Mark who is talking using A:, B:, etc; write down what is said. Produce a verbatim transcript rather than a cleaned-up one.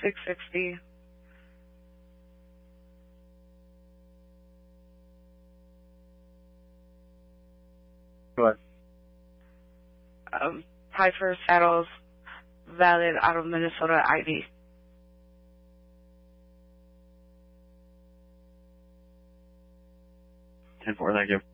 A: six sixty.
B: Go ahead.
A: Um, Piper Saddles, valid out of Minnesota I D.
B: ten four, thank you.